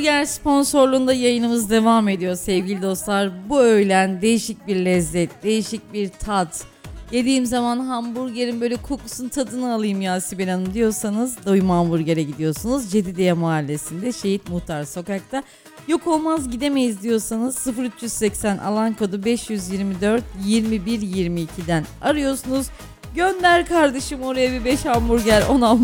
Hamburger sponsorluğunda yayınımız devam ediyor sevgili dostlar. Bu öğlen değişik bir lezzet, değişik bir tat. Yediğim zaman hamburgerin böyle kokusun tadını alayım ya Sibel Hanım diyorsanız Doyum Hamburger'e gidiyorsunuz. Cedidiye Mahallesi'nde Şehit Muhtar Sokak'ta. Yok olmaz gidemeyiz diyorsanız 0380 alan kodu 524 21 22'den arıyorsunuz. Gönder kardeşim oraya bir 5 hamburger 10 hamburger.